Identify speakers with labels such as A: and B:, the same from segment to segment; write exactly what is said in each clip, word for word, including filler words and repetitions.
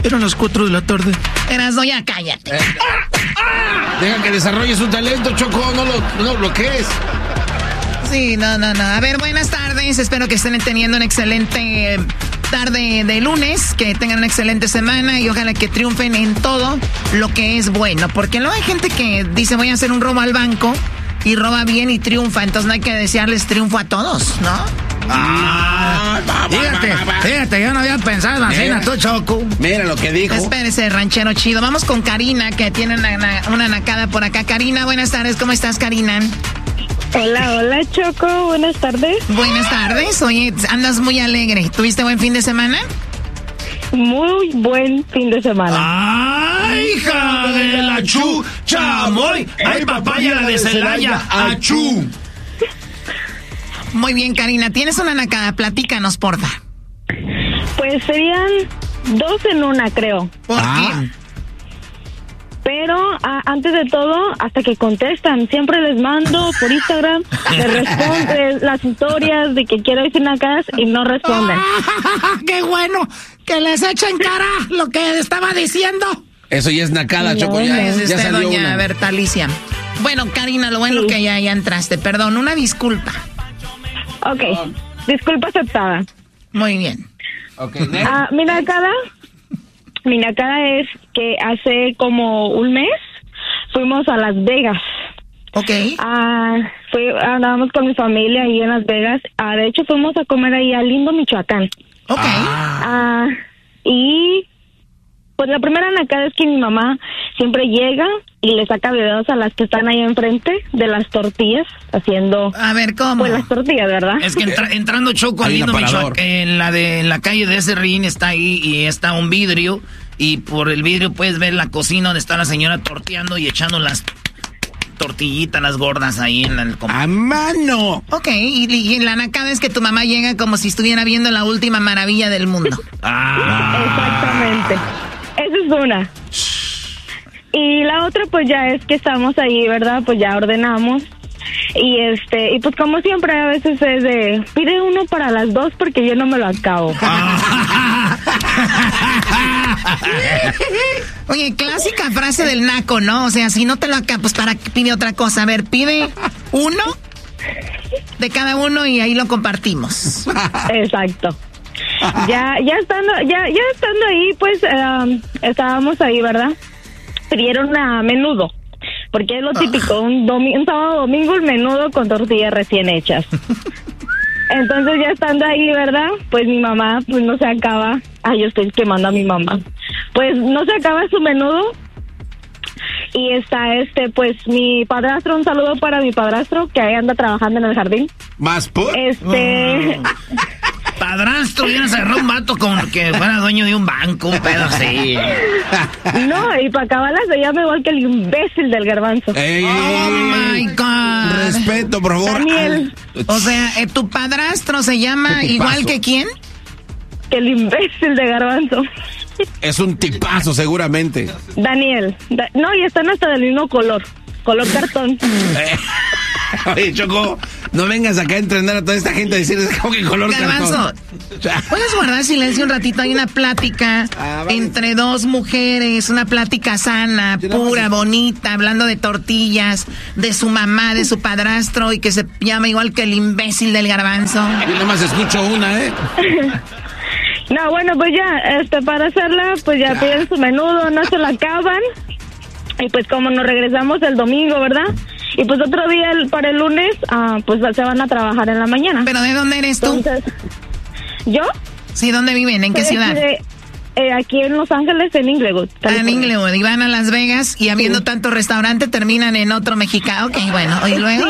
A: Eran las cuatro de la tarde.
B: Erasno, ya cállate.
C: Eh, deja que desarrolle su talento, Choco, no lo, no lo bloquees.
B: Sí, no, no, no. A ver, buenas tardes. Espero que estén teniendo una excelente tarde de lunes, que tengan una excelente semana y ojalá que triunfen en todo lo que es bueno. Porque luego hay gente que dice voy a hacer un robo al banco y roba bien y triunfa. Entonces no hay que desearles triunfo a todos, ¿no?
A: Ah, fíjate, fíjate, yo no había pensado así,
C: Mira.
A: tú, Choco.
C: Mira lo que dijo.
B: Espérese, ranchero chido. Vamos con Karina, que tiene una, una, una nacada por acá. Karina, buenas tardes. ¿Cómo estás, Karina?
D: Hola, hola, Choco. Buenas tardes.
B: Buenas tardes. Oye, andas muy alegre. ¿Tuviste buen fin de semana?
D: Muy buen fin de semana.
A: ¡Ay, hija de la chu! ¡Chamoy! ¡Ay, papaya la de Celaya! ¡Achú!
B: Muy bien, Karina. Tienes una nacada. Platícanos, porfa.
D: Pues serían dos en una, creo.
B: ¿Por
A: Ah.
B: qué?
D: Pero a- antes de todo, hasta que contestan, siempre les mando por Instagram, les respondo las historias de que quiero decir nacadas y no responden.
A: ¡Qué bueno! Que les echen cara lo que estaba diciendo.
C: Eso ya es nacada,
D: No,
C: Choco,
D: no.
C: ya,
B: Es
C: ya
B: este,
C: salió
B: doña
C: una.
B: Bertalicia. Bueno, Karina, lo bueno
D: Sí.
B: que ya, ya entraste. Perdón, una disculpa.
D: Ok, disculpa aceptada.
B: Muy bien.
C: Ok, next.
D: Ah, mi nacada, mi nacada es que hace como un mes fuimos a Las Vegas.
B: Ok.
D: Ah, fui, andábamos con mi familia ahí en Las Vegas. Ah, de hecho, fuimos a comer ahí a Lindo, Michoacán.
B: Ok.
D: Ah, y pues la primera nacada es que mi mamá siempre llega y le saca videos a las que están ahí enfrente de las tortillas haciendo
B: A ver, ¿cómo?
D: pues las tortillas, ¿verdad?
A: Es que entra- entrando Choco al
C: Hay un
A: lindo
C: aparador.
A: Michoacán, en la de en la calle de Serrín está ahí y está un vidrio y por el vidrio puedes ver la cocina donde está la señora torteando y echando las tortillitas, las gordas ahí en el com-
C: ¡A mano!
B: Ok, y, y la nacada es que tu mamá llega como si estuviera viendo la última maravilla del mundo.
D: Exactamente. Esa es una. Y la otra pues ya es que estamos ahí, ¿verdad? Pues ya ordenamos. Y este, y pues como siempre a veces es de, pide uno para las dos porque yo no me lo acabo.
B: Oye, clásica frase del naco, ¿no? O sea, si no te lo acá, pues para qué pide otra cosa. A ver, pide uno de cada uno y ahí lo compartimos.
D: Exacto. Ya, ya estando, ya, ya estando ahí, pues um, estábamos ahí, ¿verdad? Pidieron a menudo, porque es lo típico, un, domi- un sábado domingo el menudo con tortillas recién hechas. Entonces ya estando ahí, ¿verdad? Pues mi mamá, pues no se acaba. Ay, yo estoy quemando a mi mamá. Pues no se acaba su menudo. Y está este, pues mi padrastro, un saludo para mi padrastro que ahí anda trabajando en el jardín.
C: ¿Más por?
D: Este,
A: Padrastro, vienes a agarrar un vato como que fuera dueño de un banco, un pedo así.
D: no, y para acabarla se llama igual que el imbécil del garbanzo.
C: Ey,
B: Oh
C: ey, ey,
B: my God.
C: Respeto, por favor.
D: Daniel.
B: O sea, eh, tu padrastro se llama
C: ¿Qué
B: igual
C: tipazo?
B: que quién?
D: Que el imbécil de garbanzo.
C: Es un tipazo, seguramente.
D: Daniel. Da- no, y están hasta del mismo color. Color cartón.
C: Eh, Oye, Choco, no vengas acá a entrenar a toda esta gente a decirles como que color
B: Garbanzo,
C: cartón. O sea,
B: ¿puedes guardar silencio un ratito? Hay una plática
C: Ah, vale.
B: entre dos mujeres, una plática sana,
C: Yo nada más-
B: pura, bonita, hablando de tortillas, de su mamá, de su padrastro y que se llama igual que el imbécil del garbanzo.
C: Yo nada más escucho una, ¿eh?
D: No, bueno, pues ya, este, para hacerla, pues ya piden su menudo, no se la acaban. Y pues como nos regresamos el domingo, ¿verdad? Y pues otro día, el- para el lunes, ah, pues se van a trabajar en la mañana.
B: ¿Pero de dónde eres tú?
D: Entonces, ¿yo?
B: Sí, ¿dónde viven? ¿En qué
D: Soy
B: ciudad?
D: aquí de- eh, aquí en Los Ángeles, en Inglewood.
B: Ah, en
D: California.
B: Inglewood, y van a Las Vegas y habiendo tanto restaurante terminan en otro mexicano. Ok, bueno, ¿y luego?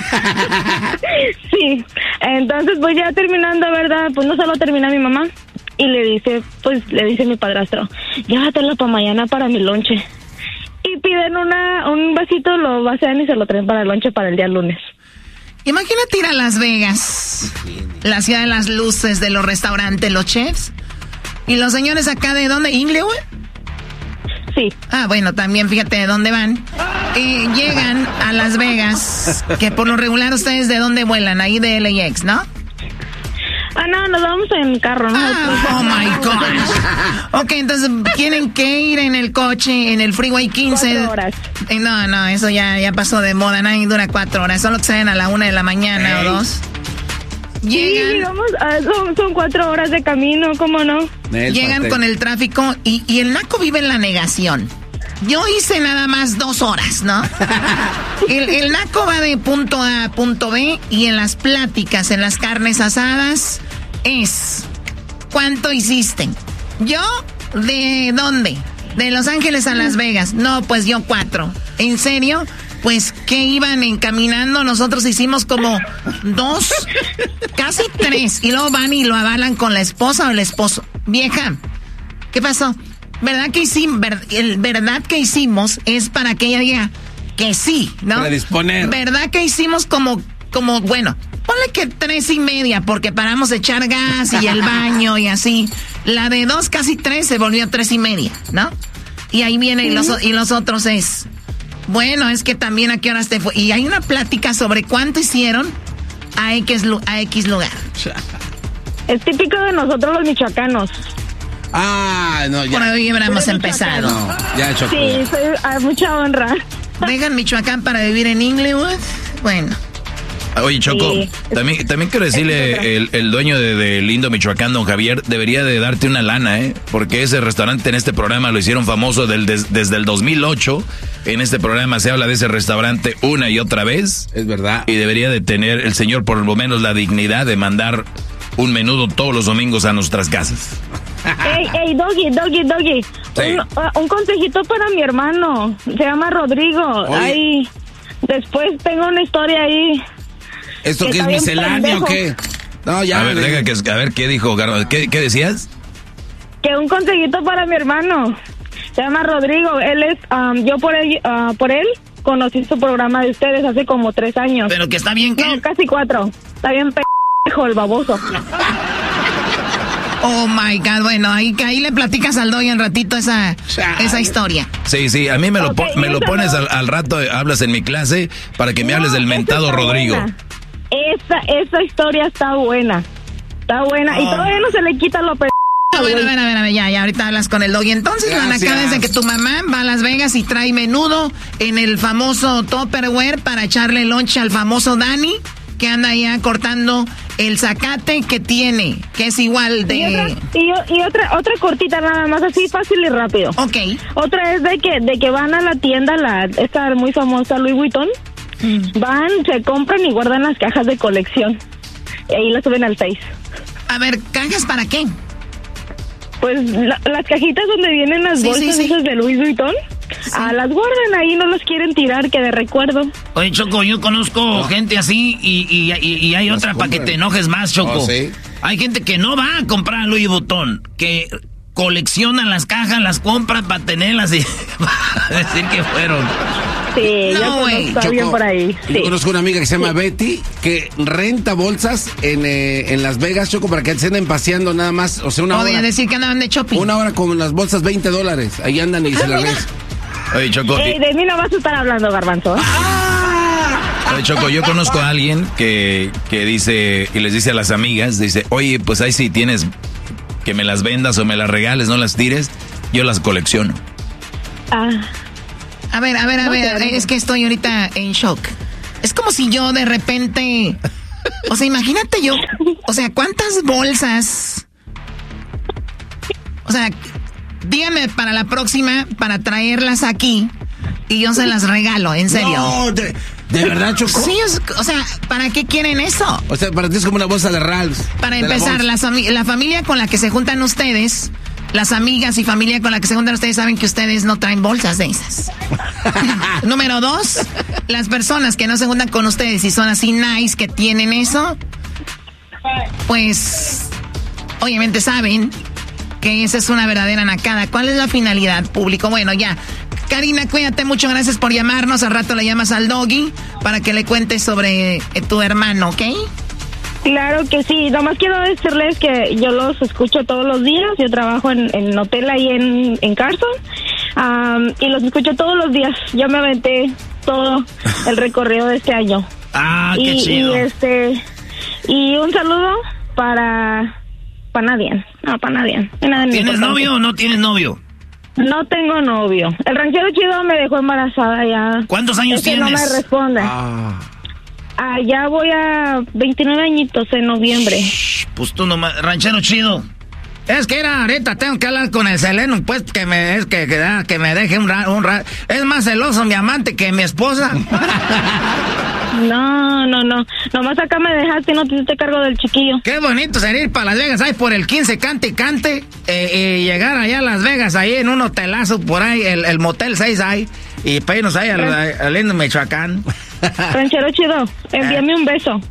D: Sí, entonces pues ya terminando, ¿verdad? Pues no solo termina mi mamá y le dice, pues le dice mi padrastro, llévatelo para mañana para mi lonche. Y piden una un vasito, lo vacían y se lo traen para el lonche para el día lunes.
B: Imagínate ir a Las Vegas, la ciudad de las luces, de los restaurantes, los chefs. ¿Y los señores acá de dónde? ¿Inglewood?
D: Sí,
B: Ah, bueno, también fíjate de dónde van. Eh, llegan a Las Vegas, que por lo regular ustedes de dónde vuelan, ahí de L A X, ¿no?
D: ah no, nos vamos en carro, ¿no?
B: Ah, oh my gosh. Ok, entonces tienen que ir en el coche, en el Freeway quince.
D: Cuatro horas.
B: Eh, No, no, eso ya, ya pasó de moda, nadie dura cuatro horas, solo que salen a la una de la mañana. Ey. O dos. Llegan,
D: sí, digamos, ah, son, son cuatro horas de camino, ¿cómo no?
B: Llegan con el tráfico y, y el naco vive en la negación. Yo hice nada más dos horas, ¿no? El, el naco va de punto A a punto B y en las pláticas, en las carnes asadas, es ¿cuánto hiciste? ¿Yo? ¿De dónde? De Los Ángeles a Las Vegas. No, pues yo cuatro. ¿En serio? Pues que iban encaminando, nosotros hicimos como dos, casi tres. Y luego van y lo avalan con la esposa o el esposo. Vieja, ¿qué pasó? ¿Verdad que hicimos? Ver, el verdad que hicimos es para que ella diga que sí, ¿no?
C: Para disponer.
B: ¿Verdad que hicimos como, como, bueno, ponle que tres y media, porque paramos de echar gas y el baño y así. La de dos, casi tres, se volvió tres y media, ¿no? Y ahí viene, y los, y los otros es, bueno, es que también a qué horas te fue. Y hay una plática sobre cuánto hicieron a X, a X lugar.
D: Es típico de nosotros los michoacanos.
C: Ah, no, ya.
B: Por ahí hubiéramos empezado.
C: No, ya chocó.
D: Sí, soy a mucha honra.
B: Dejan Michoacán para vivir en Inglewood. Bueno.
E: Oye, Choco,
D: Sí.
E: también, también quiero decirle, el, el dueño de, de Lindo Michoacán, don Javier, debería de darte una lana, ¿eh? Porque ese restaurante en este programa lo hicieron famoso del, des, desde el dos mil ocho. En este programa se habla de ese restaurante una y otra vez.
C: Es verdad.
E: Y debería de tener el señor por lo menos la dignidad de mandar un menudo todos los domingos a nuestras casas.
D: Ey, ey, Doggy, Doggy, Doggy.
E: Sí.
D: Un, uh, un consejito para mi hermano. Se llama Rodrigo.
C: Oye.
D: Ahí, después tengo una historia ahí.
C: ¿Esto
D: que
C: qué es
D: está bien
C: misceláneo o
D: pendejo.
C: qué? No, ya.
E: A ver,
C: de-
E: deja que, a ver, ¿qué dijo, Garbanzo? ¿Qué, qué decías?
D: Que un consejito para mi hermano. Se llama Rodrigo. Él es, um, yo por él, uh, por él conocí su programa de ustedes hace como tres años.
A: Pero que está bien que...
D: No, casi cuatro. Está bien pendejo el baboso.
B: Oh my God, bueno, ahí, ahí le platicas al Doggy un ratito esa, esa historia.
E: Sí, sí, a mí me lo,
D: Ok,
E: po- me lo
D: esa
E: pones
D: no.
E: al, al rato, eh, hablas en mi clase para que me hables
D: No,
E: del
D: esa
E: mentado
D: está
E: Rodrigo.
D: buena. Esa, esa historia está buena. Está buena. Y todavía no se le quita lo pendejo.
B: A ver, a ver, a ver, a ver, ya, ya, ahorita hablas con el Doggy. Entonces, van
C: Gracias.
B: acá desde que tu mamá va a Las Vegas y trae menudo en el famoso Tupperware para echarle lonche al famoso Dani, que anda allá cortando el zacate que tiene, que es igual de...
D: Y otra, y, y otra, otra cortita nada más, así fácil y rápido.
B: Ok.
D: Otra es de que, de que van a la tienda, la esta muy famosa Louis Vuitton, van, se compran y guardan las cajas de colección. Y ahí las suben al Face.
B: A ver, ¿cajas para qué?
D: Pues la- las cajitas donde vienen las
B: Sí,
D: bolsas
B: sí, sí.
D: esas de Louis Vuitton, ah, las guardan ahí, no los quieren tirar, que de recuerdo.
A: Oye, Choco, yo conozco gente así y, y, y, y hay
C: Las
A: otra para que
C: compran.
A: te enojes más, Choco.
C: Oh, ¿sí?
A: Hay gente que no va a comprar Louis Vuitton, que coleccionan las cajas, las compran para tenerlas y para decir que fueron.
D: Sí,
B: No,
D: yo
B: güey.
D: conozco a alguien
C: Choco,
D: por ahí.
C: Yo
D: Sí.
C: conozco una amiga que se llama Betty que renta bolsas en, eh, en Las Vegas, Choco, para que se anden paseando nada más. O sea, una
B: Podría
C: hora.
B: decir que andaban de shopping.
C: Una hora con las bolsas, veinte dólares. Ahí andan y se las ves.
E: Oye, Choco,
D: Ey, de mí no vas a estar hablando, Garbanzo.
E: oye, Choco, yo conozco a alguien que, que dice, y les dice a las amigas, dice, oye, pues ahí si tienes que me las vendas o me las regales, no las tires, yo las colecciono.
D: Ah,
B: A ver, a ver, a
D: No,
B: ver,
D: claro.
B: es que estoy ahorita en shock. Es como si yo de repente... O sea, imagínate yo... O sea, ¿cuántas bolsas? O sea, dígame para la próxima, para traerlas aquí, y yo se las regalo, en serio.
C: No, de, ¿de verdad, Choco?
B: Sí, es- o sea, ¿para qué quieren eso?
C: O sea, para ti es como una bolsa de Ralphs.
B: Para
C: de la
B: empezar,
C: bolsa.
B: la, fami- la familia con la que se juntan ustedes, las amigas y familia con la que se juntan ustedes saben que ustedes no traen bolsas de esas. Número dos, las personas que no se juntan con ustedes y son así nice, que tienen eso, pues obviamente saben que esa es una verdadera nacada. ¿Cuál es la finalidad, público? Bueno, ya. Karina, cuídate mucho, gracias por llamarnos. Al rato le llamas al Doggy para que le cuentes sobre eh, tu hermano, ¿ok?
D: claro que sí. Nomás quiero decirles que yo los escucho todos los días. Yo trabajo en, en hotel ahí en, en Carson. Um, y los escucho todos los días. Yo me aventé todo el recorrido de este año.
A: Ah, qué
D: y,
A: chido.
D: y este y un saludo para para nadie. No, para nadie. Nada
A: ¿Tienes novio o no tienes novio?
D: No tengo novio. El ranchero chido me dejó embarazada ya.
A: ¿Cuántos años
D: es que
A: tienes?
D: No me responde. Ah. ah, ya voy a veintinueve añitos en noviembre.
A: Shh, pues tú nomás, ranchero chido. Es que era, ahorita tengo que hablar con el Seleno, pues que me es que, que, que me deje un rato. Un ra, es más celoso mi amante que mi esposa.
D: No, no, no. Nomás acá me dejaste y no te hiciste cargo del chiquillo.
A: Qué bonito sería ir para Las Vegas, ahí por el quince, cante y cante. Eh, y llegar allá a Las Vegas, ahí en un hotelazo por ahí, el, el Motel seis ahí. Y para irnos ahí al, al lindo Michoacán.
D: Ranchero chido, envíame un beso.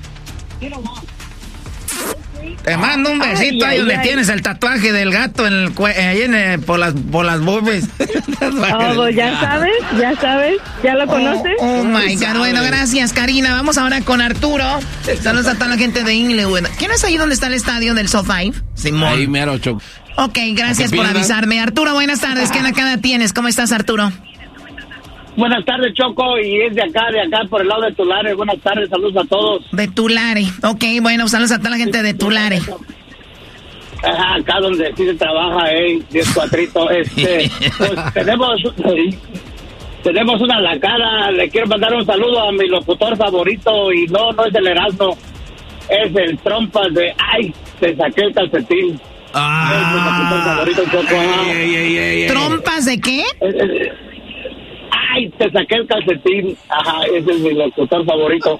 A: Te mando un besito ay, ahí ay, donde ay. tienes el tatuaje del gato en el ahí en el, por las por las boobies.
D: Oh, ya sabes, ya sabes, ya lo conoces.
B: Oh, oh my God, bueno, gracias Karina. Vamos ahora con Arturo. Saludos a toda la gente de Inglewood. ¿Quién es ahí donde está el estadio del SoFi?
C: Simón. Ahí mero, Choco.
B: Ok, gracias por avisarme. Arturo, buenas tardes. ¿Qué nakada tienes? ¿Cómo estás, Arturo?
F: Buenas tardes, Choco, y es de acá, de acá, por el lado de Tulare. Buenas tardes, saludos a todos.
B: De Tulare, ok, bueno, saludos a toda la gente de Tulare.
F: Ajá, acá donde sí se trabaja, eh, diez cuatrito, este, pues tenemos, tenemos una lacada, le quiero mandar un saludo a mi locutor favorito, y no, no es el Erasmo, es el Trompas de, ay, te saqué el calcetín.
A: Ah.
F: Es mi locutor favorito, Choco.
A: Ey, ey, ey, ey.
B: ¿Trompas de qué?
F: Es, es, ay, te saqué el calcetín. Ajá, ese es mi locutor favorito.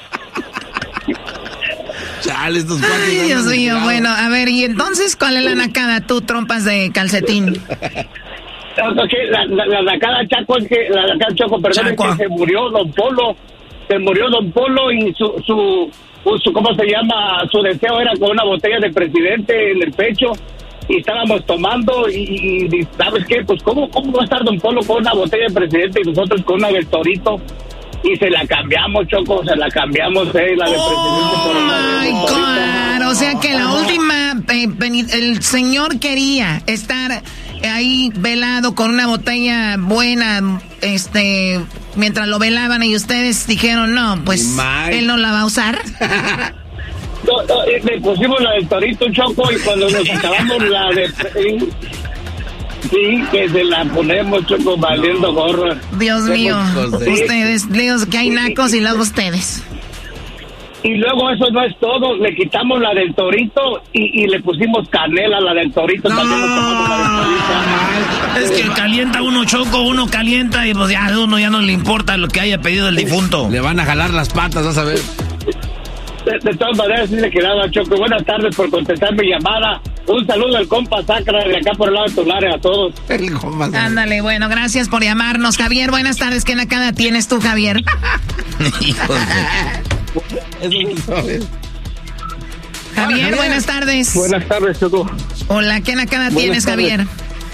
C: Chale, estos cuates.
B: Ay, Dios mío, bueno, a ver, y entonces, ¿cuál es la nacada? ¿Tú, trompas de calcetín?
F: Okay, la, la, la nacada, Chaco, es que, la nacada, Choco, perdón, es que se murió Don Polo. Se murió Don Polo y su, su, su, ¿cómo se llama? Su deseo era con una botella de presidente en el pecho. Y estábamos tomando y, y, ¿sabes qué? Pues, ¿cómo, ¿cómo va a estar Don Polo con una botella de presidente y nosotros con una del Torito? Y se la cambiamos, Choco, se la cambiamos, eh, la de presidente
B: por una del Torito. O sea que la última, eh, el señor quería estar ahí velado con una botella buena, este, mientras lo velaban y ustedes dijeron, no, pues, él no la va a usar.
F: No, no, le pusimos la del Torito, Choco, y cuando nos acabamos la de... Sí, que se la ponemos, Choco, valiendo gorra.
B: Dios mío, ustedes, Dios, que hay nacos y luego ustedes.
F: Y luego eso no es todo, le quitamos la del Torito y, y le pusimos canela a la del Torito.
A: No,
F: también nos tomamos la del
A: Torito. Es que calienta uno, Choco, uno calienta y pues ya a uno ya no le importa lo que haya pedido el difunto.
C: Le van a jalar las patas, vas a ver.
F: De, de todas maneras, sí le quedaba, Choco. Buenas tardes por contestar mi llamada. Un saludo al compa Sacra de acá por el lado de Tulare a todos.
C: El compa Sacra.
B: Ándale, bueno, gracias por llamarnos. Javier, buenas tardes. ¿Qué nacada tienes tú, Javier? Javier, buenas tardes.
F: Buenas tardes, Choco.
B: Hola, ¿qué nacada tienes, tardes. Javier?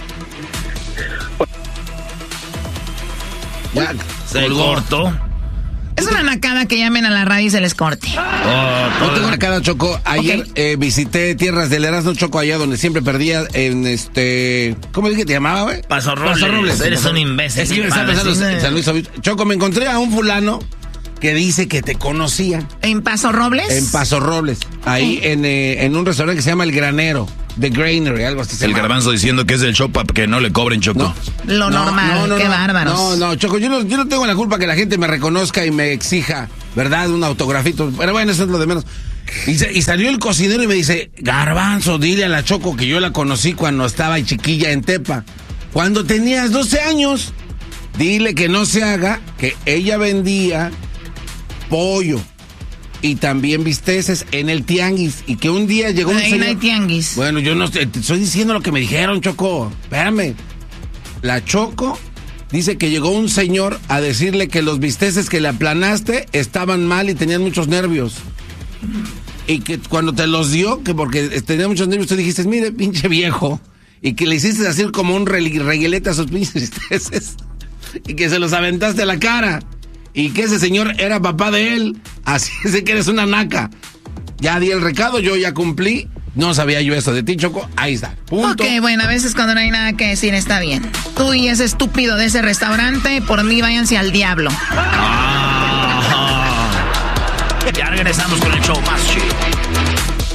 A: Ya, se cortó.
B: Es una nacada que llamen a la radio y se les corte.
C: Oh, no tengo nacada, Choco. Ayer okay. eh, visité tierras del Erasmo, Choco, allá donde siempre perdía en este... ¿Cómo dije que te llamaba, güey?
A: Paso Robles. Paso Robles. Eres un imbécil.
C: Es que me estaba pensando en San Luis Obispo. Choco, me encontré a un fulano que dice que te conocía.
B: ¿En Paso Robles?
C: En Paso Robles. Ahí en, eh, en un restaurante que se llama El Granero. The Granary, algo así.
E: El Garbanzo diciendo que es del show para que no le cobren, Choco.
B: No. Lo no, normal, no, no, qué
C: no,
B: bárbaros.
C: No, no, Choco, yo no, yo no tengo la culpa que la gente me reconozca y me exija, ¿verdad? Un autografito. Pero bueno, eso es lo de menos. Y, se, y salió el cocinero y me dice, Garbanzo, dile a la Choco que yo la conocí cuando estaba chiquilla en Tepa. Cuando tenías doce años, dile que no se haga, que ella vendía pollo y también bisteces en el tianguis y que un día llegó un
B: señor... no hay tianguis.
C: Bueno, yo no te estoy diciendo lo que me dijeron, Choco. Espérame. La Choco dice que llegó un señor a decirle que los bisteces que le aplanaste estaban mal y tenían muchos nervios. Y que cuando te los dio, que porque tenía muchos nervios, tú dijiste, mire, pinche viejo. Y que le hiciste así como un reguilete a sus pinches bisteces. Y que se los aventaste a la cara. Y que ese señor era papá de él. Así es que eres una naca. Ya di el recado, yo ya cumplí. No sabía yo eso de ti, Choco. Ahí está. Punto.
B: Ok, bueno, a veces cuando no hay nada que decir está bien. Tú y ese estúpido de ese restaurante, por mí váyanse al diablo.
A: Ah, ya regresamos con el show más chido.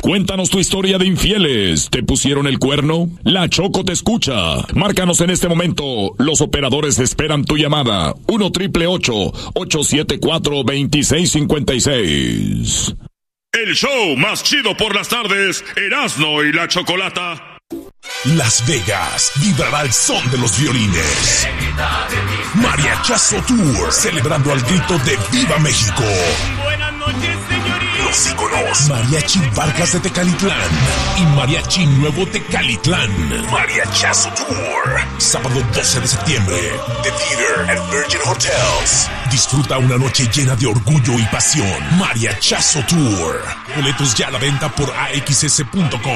G: Cuéntanos tu historia de infieles. ¿Te pusieron el cuerno? La Choco te escucha. Márcanos en este momento. Los operadores esperan tu llamada. uno triple ocho, ocho siete cuatro, dos seis cinco seis.
H: El show más chido por las tardes, Erasmo y la Chocolata.
I: Las Vegas vibrará al son de los violines. Mariachazo Tour, celebrando al grito de ¡Viva México!
H: Buenas noches, señorita.
I: Los íconos Mariachi Vargas de Tecalitlán y Mariachi Nuevo Tecalitlán. Mariachazo Tour, sábado doce de septiembre, The Theater at Virgin Hotels. Disfruta una noche llena de orgullo y pasión. Mariachazo Tour. Boletos ya a la venta por a x s punto com.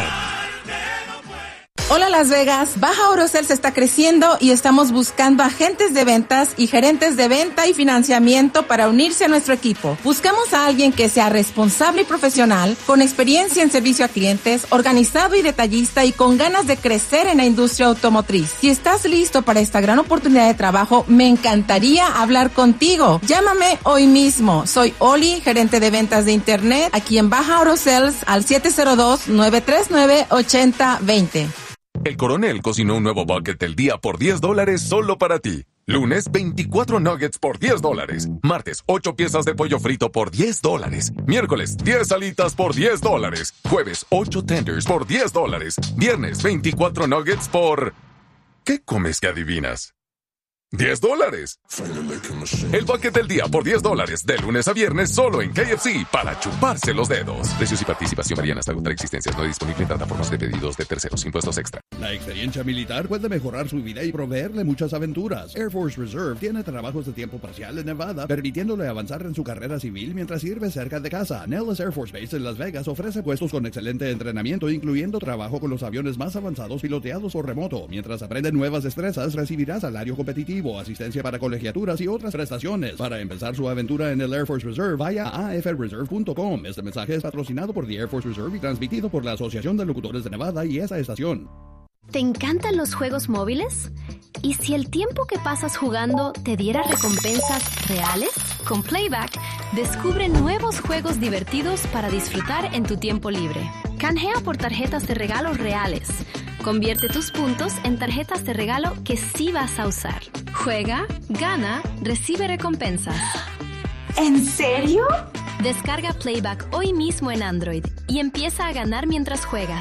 J: Hola Las Vegas, Baja Orocel se está creciendo y estamos buscando agentes de ventas y gerentes de venta y financiamiento para unirse a nuestro equipo. Buscamos a alguien que sea responsable y profesional, con experiencia en servicio a clientes, organizado y detallista y con ganas de crecer en la industria automotriz. Si estás listo para esta gran oportunidad de trabajo, me encantaría hablar contigo. Llámame hoy mismo. Soy Oli, gerente de ventas de internet, aquí en Baja Orocel al siete cero dos, nueve tres nueve, ocho cero dos cero.
K: El Coronel cocinó un nuevo bucket del día por diez dólares solo para ti. Lunes, veinticuatro nuggets por diez dólares. Martes, ocho piezas de pollo frito por diez dólares. Miércoles, diez alitas por diez dólares. Jueves, ocho tenders por diez dólares. Viernes, veinticuatro nuggets por... ¿Qué comes que adivinas? diez dólares. El bucket del día por diez dólares, de lunes a viernes, solo en K F C, para chuparse los dedos. Precios y participación varían hasta agotar existencias. No disponible en plataformas de pedidos de terceros, impuestos extra.
L: La experiencia militar puede mejorar su vida y proveerle muchas aventuras. Air Force Reserve tiene trabajos de tiempo parcial en Nevada, permitiéndole avanzar en su carrera civil mientras sirve cerca de casa. Nellis Air Force Base en Las Vegas ofrece puestos con excelente entrenamiento, incluyendo trabajo con los aviones más avanzados piloteados o remoto. Mientras aprende nuevas destrezas, recibirá salario competitivo, asistencia para colegiaturas y otras prestaciones. Para empezar su aventura en el Air Force Reserve, vaya a a f reserve punto com. Este mensaje es patrocinado por The Air Force Reserve y transmitido por la Asociación de Locutores de Nevada y esa estación.
M: ¿Te encantan los juegos móviles? ¿Y si el tiempo que pasas jugando te diera recompensas reales? Con Playback, descubre nuevos juegos divertidos para disfrutar en tu tiempo libre. Canjea por tarjetas de regalo reales. Convierte tus puntos en tarjetas de regalo que sí vas a usar. Juega, gana, recibe recompensas.
N: ¿En serio?
M: Descarga Playback hoy mismo en Android y empieza a ganar mientras juegas.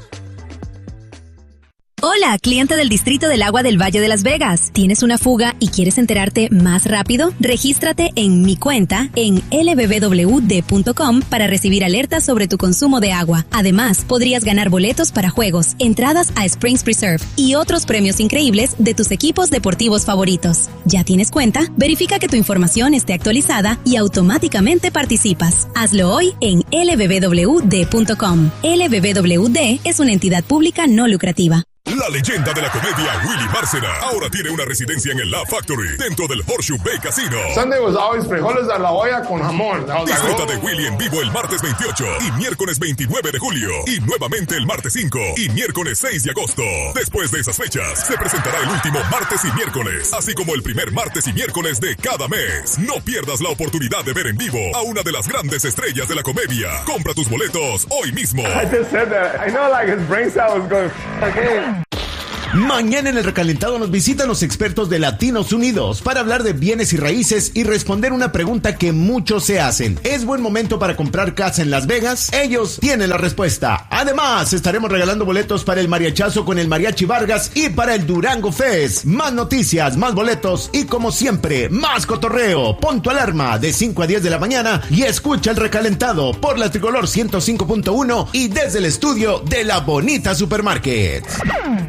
O: Hola, cliente del Distrito del Agua del Valle de Las Vegas. ¿Tienes una fuga y quieres enterarte más rápido? Regístrate en mi cuenta en l b b w d punto com para recibir alertas sobre tu consumo de agua. Además, podrías ganar boletos para juegos, entradas a Springs Preserve y otros premios increíbles de tus equipos deportivos favoritos. ¿Ya tienes cuenta? Verifica que tu información esté actualizada y automáticamente participas. Hazlo hoy en l b b w d punto com. L B B W D es una entidad pública no lucrativa.
I: La leyenda de la comedia Willy Bárcena ahora tiene una residencia en el Laugh Factory dentro del Horseshoe Bay Casino.
P: Sunday was always frijoles a la olla con jamón.
I: Disfruta de Willy en vivo el martes veintiocho y miércoles veintinueve de julio y nuevamente el martes cinco y miércoles seis de agosto. Después de esas fechas se presentará el último martes y miércoles, así como el primer martes y miércoles de cada mes. No pierdas la oportunidad de ver en vivo a una de las grandes estrellas de la comedia. Compra tus boletos hoy mismo.
P: I just said that. I know like his brain cell was going okay.
Q: Mañana en el recalentado nos visitan los expertos de Latinos Unidos para hablar de bienes y raíces y responder una pregunta que muchos se hacen. ¿Es buen momento para comprar casa en Las Vegas? Ellos tienen la respuesta. Además, estaremos regalando boletos para el mariachazo con el Mariachi Vargas y para el Durango Fest. Más noticias, más boletos y como siempre, más cotorreo. Pon tu alarma de cinco a diez de la mañana y escucha el recalentado por la Tricolor ciento cinco punto uno y desde el estudio de La Bonita Supermarket.